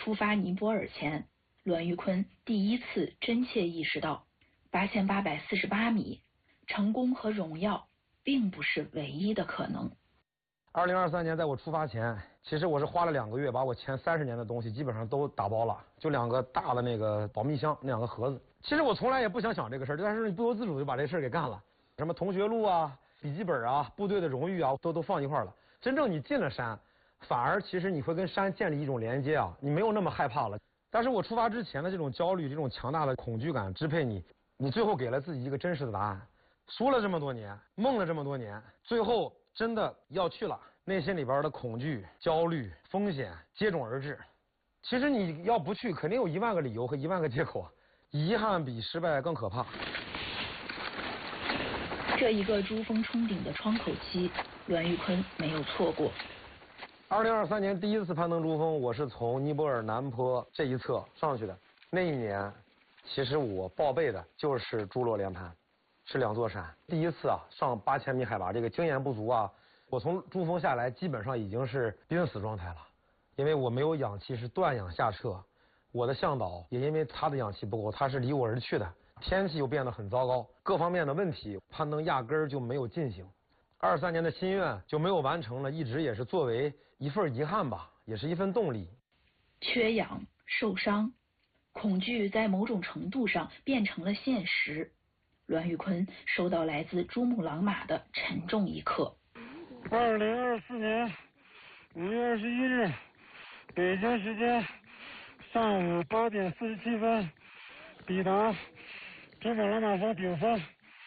出发尼泊尔前，栾玉坤第一次真切意识到，8848米成功和荣耀并不是唯一的可能。 2023年在我出发前，其实我是花了2个月把我前30年的东西基本上都打包了，就2个大的那个保密箱，那2个盒子。其实我从来也不想这个事儿，但是你不由自主就把这事儿给干了。什么同学录啊、笔记本啊、部队的荣誉啊，都放一块了。真正你进了山，反而其实你会跟山建立一种连接啊，你没有那么害怕了。但是我出发之前的这种焦虑、这种强大的恐惧感支配你，你最后给了自己一个真实的答案。说了这么多年，梦了这么多年，最后真的要去了，内心里边的恐惧、焦虑、风险接踵而至。其实你要不去，肯定有1万个理由和1万个借口，遗憾比失败更可怕。 这一个珠峰冲顶的窗口期，栾玉坤没有错过。 2023年第一次攀登珠峰，我是从尼泊尔南坡这一侧上去的。那一年，其实我报备的就是珠洛连攀。是2座山，第一次啊上8000米海拔，这个经验不足啊，我从珠峰下来基本上已经是濒死状态了，因为我没有氧气，是断氧下撤，我的向导也因为他的氧气不够，他是离我而去的，天气又变得很糟糕，各方面的问题，攀登压根儿就没有进行，23年的心愿就没有完成了，一直也是作为一份遗憾吧，也是一份动力。 缺氧、受伤、恐惧在某种程度上变成了现实。栾玉坤收到来自珠穆朗玛的沉重一刻。 2024年5月21日，北京时间上午8点47分，抵达珠穆朗玛峰顶峰。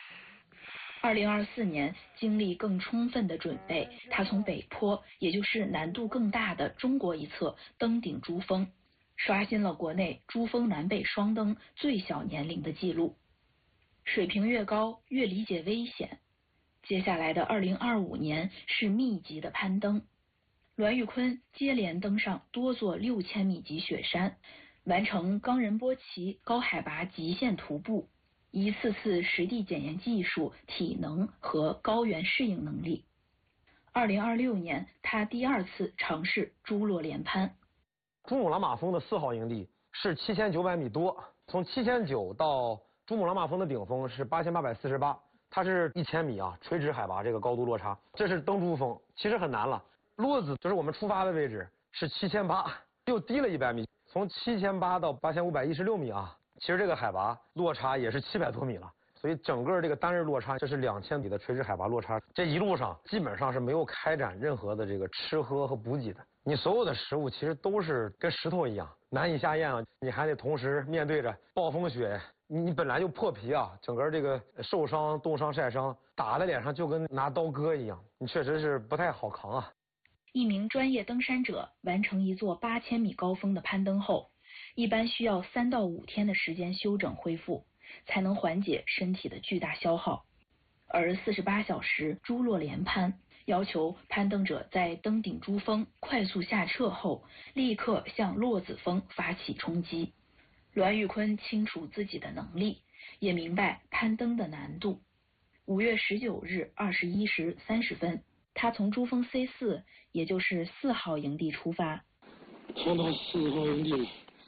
2024年经历更充分的准备，他从北坡，也就是难度更大的中国一侧登顶珠峰，刷新了国内珠峰南北双登最小年龄的记录。水平越高，越理解危险。接下来的2025年是密集的攀登，栾玉坤接连登上多座6000米级雪山，完成冈仁波齐高海拔极限徒步，一次次实地检验技术、体能和高原适应能力。2026年，他第2次尝试珠洛连攀。 珠穆朗玛峰的4号营地是7900米多，从7900到珠穆朗玛峰的顶峰是8848，它是1000米啊，垂直海拔这个高度落差，这是登珠峰，其实很难了。落子就是我们出发的位置是7800，又低了100米，从7800到8516米啊，其实这个海拔落差也是700多米了。所以整个这个单日落差，这是2000米的垂直海拔落差，这一路上基本上是没有开展任何的这个吃喝和补给的。你所有的食物其实都是跟石头一样难以下咽啊，你还得同时面对着暴风雪，你本来就破皮啊，整个这个受伤、冻伤、晒伤打在脸上就跟拿刀割一样，你确实是不太好扛啊。 一名专业登山者完成一座8000米高峰的攀登后，一般需要3到5天的时间休整恢复，才能缓解身体的巨大消耗。而48小时珠洛连攀要求攀登者在登顶珠峰快速下撤后，立刻向洛子峰发起冲击。栾玉坤清楚自己的能力，也明白攀登的难度。5月19日21时30分，他从珠峰 C4， 也就是4号营地出发。 上到4号营地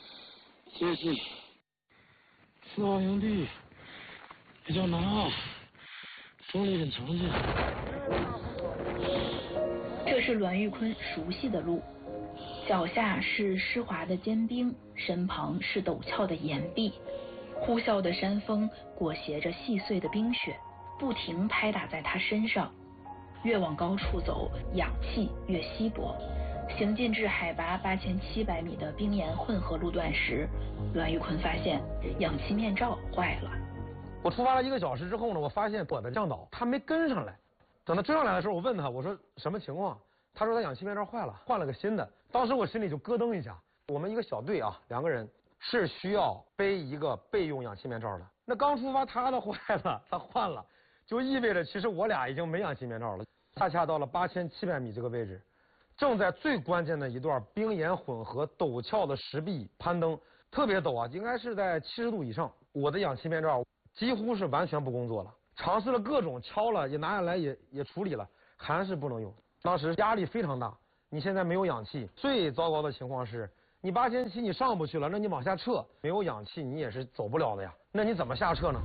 C4， 4号营地比较难啊，风力很强劲。 这是栾玉坤熟悉的路，脚下是湿滑的坚冰，身旁是陡峭的岩壁，呼啸的山风裹挟着细碎的冰雪，不停拍打在他身上。越往高处走，氧气越稀薄。行进至海拔8700米的冰岩混合路段时，栾玉坤发现氧气面罩坏了。 我出发了1个小时之后呢，我发现我的向导他没跟上来。等他追上来的时候，我问他，我说什么情况？他说他氧气面罩坏了，换了个新的。当时我心里就咯噔一下。我们一个小队啊，2个人是需要背一个备用氧气面罩的。那刚出发他的坏了，他换了，就意味着其实我俩已经没氧气面罩了。恰恰到了8700米这个位置，正在最关键的一段冰岩混合陡峭的石壁攀登，特别陡啊，应该是在70度以上。我的氧气面罩几乎是完全不工作了，尝试了各种敲了，也拿下来也处理了，还是不能用。当时压力非常大，你现在没有氧气，最糟糕的情况是你8700你上不去了，那你往下撤，没有氧气你也是走不了的呀。那你怎么下撤呢？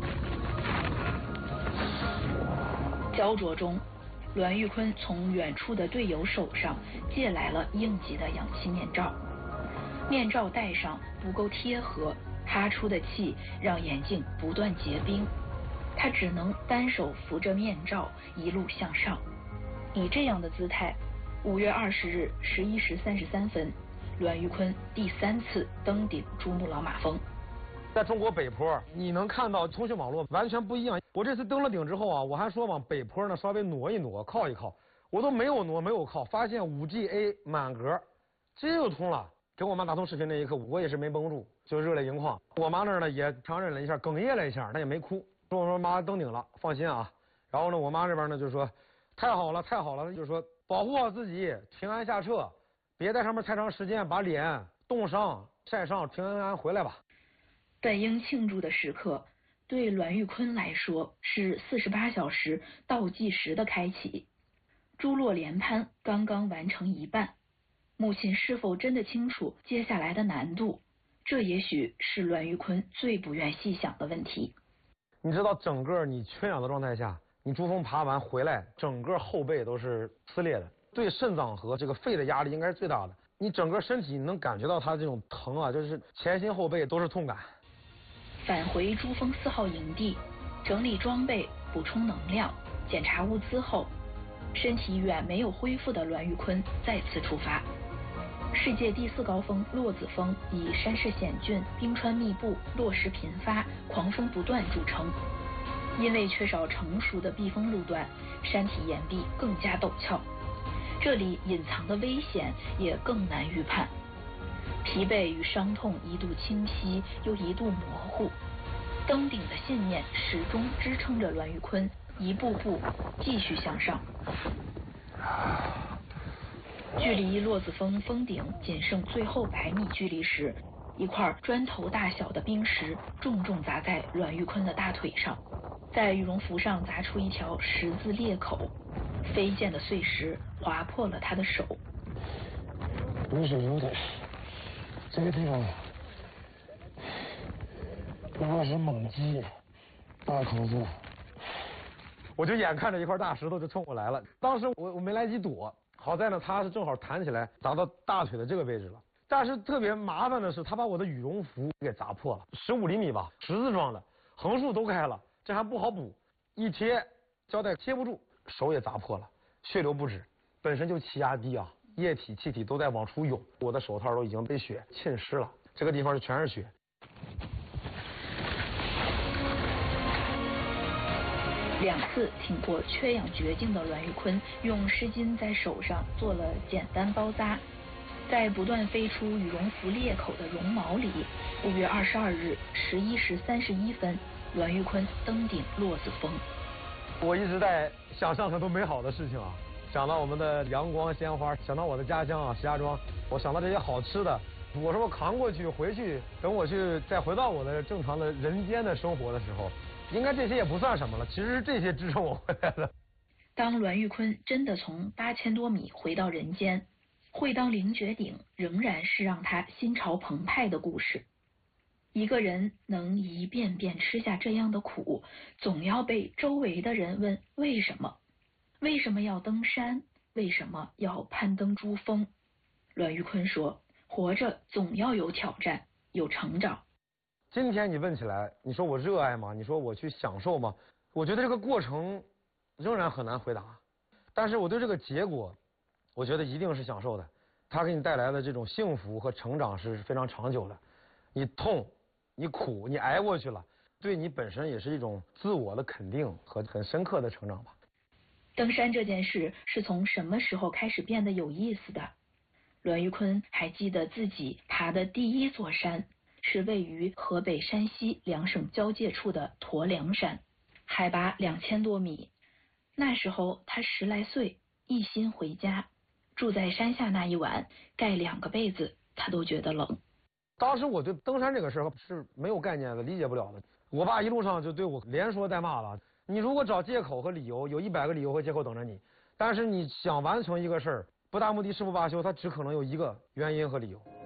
焦灼中，栾玉坤从远处的队友手上借来了应急的氧气面罩，面罩戴上不够贴合，哈出的气让眼镜不断结冰，他只能单手扶着面罩一路向上。以这样的姿态，5月20日11时33分，栾玉坤第3次登顶珠穆朗玛峰。 在中国北坡，你能看到通讯网络完全不一样。我这次登了顶之后啊，我还说往北坡呢稍微挪一挪，靠一靠，我都没有挪，没有靠，发现5G A 满格，直接就通了。给我妈打通视频那一刻，我也是没绷住，就热泪盈眶。我妈那儿呢也强忍了一下，哽咽了一下，她也没哭，说我说妈登顶了，放心啊。然后呢，我妈这边呢就说太好了，太好了，就说保护好自己，平安下撤，别在上面太长时间把脸冻伤、晒伤，平安安回来吧。 本应庆祝的时刻，对栾玉坤来说是48小时倒计时的开启。珠洛连攀刚刚完成一半，母亲是否真的清楚接下来的难度？这也许是栾玉坤最不愿细想的问题。 你知道，整个你缺氧的状态下，你珠峰爬完回来，整个后背都是撕裂的，对肾脏和这个肺的压力应该是最大的。你整个身体能感觉到它这种疼啊，就是前心后背都是痛感。 返回珠峰4号营地，整理装备、补充能量、检查物资后，身体远没有恢复的栾玉坤再次出发。世界第4高峰洛子峰以山势险峻、冰川密布、落石频发、狂风不断著称。因为缺少成熟的避风路段，山体岩壁更加陡峭，这里隐藏的危险也更难预判。疲惫与伤痛一度清晰，又一度模糊。登顶的信念始终支撑着栾玉坤一步步继续向上。距离洛子峰峰顶仅剩最后100米距离时，一块砖头大小的冰石重重砸在栾玉坤的大腿上，在羽绒服上砸出一条十字裂口，飞溅的碎石划破了他的手。 我手有点，这个地方不过是猛击，大口子。 我就眼看着一块大石头就冲我来了，当时我没来及躲，好在呢它是正好弹起来砸到大腿的这个位置了。但是特别麻烦的是，他把我的羽绒服给砸破了，15厘米吧，十字状的，横竖都开了，这还不好补，一贴胶带贴不住，手也砸破了，血流不止。本身就气压低啊，液体气体都在往出涌，我的手套都已经被血浸湿了，这个地方就全是血。 2次挺过缺氧绝境的栾玉坤，用湿巾在手上做了简单包扎，在不断飞出羽绒服裂口的绒毛里，5月22日11时31分，栾玉坤登顶洛子峰。 我一直在想象很多美好的事情啊，想到我们的阳光鲜花，想到我的家乡啊石家庄，我想到这些好吃的，我说我扛过去回去，等我去再回到我的正常的人间的生活的时候，应该这些也不算什么了，其实是这些支撑我回来的。 当栾玉坤真的从8000多米回到人间，会当凌绝顶仍然是让他心潮澎湃的故事。一个人能一遍遍吃下这样的苦，总要被周围的人问为什么？为什么要登山？为什么要攀登珠峰？栾玉坤说，活着总要有挑战，有成长。 今天你问起来，你说我热爱吗？你说我去享受吗？我觉得这个过程仍然很难回答，但是我对这个结果，我觉得一定是享受的。它给你带来的这种幸福和成长是非常长久的。你痛，你苦，你挨过去了，对你本身也是一种自我的肯定和很深刻的成长吧。 登山这件事是从什么时候开始变得有意思的？栾玉坤还记得自己爬的第一座山是位于河北山西2省交界处的驼梁山，海拔2000多米。那时候他10来岁，一心回家，住在山下那一晚，盖2个被子，他都觉得冷。 当时我对登山这个事儿是没有概念的，理解不了的。我爸一路上就对我连说带骂了。你如果找借口和理由，有100个理由和借口等着你。但是你想完成一个事儿，不达目的誓不罢休，它只可能有一个原因和理由。